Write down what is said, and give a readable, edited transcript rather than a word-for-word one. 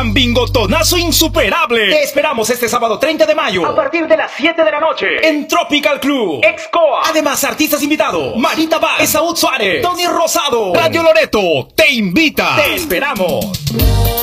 Bingotonazo insuperable. Te esperamos este sábado 30 de mayo a partir de las 7 de la noche en Tropical Club, Excoa. Además, artistas invitados: Marita Vaz, Esaú Suárez, Tony Rosado, Radio Loreto te invita. Te esperamos.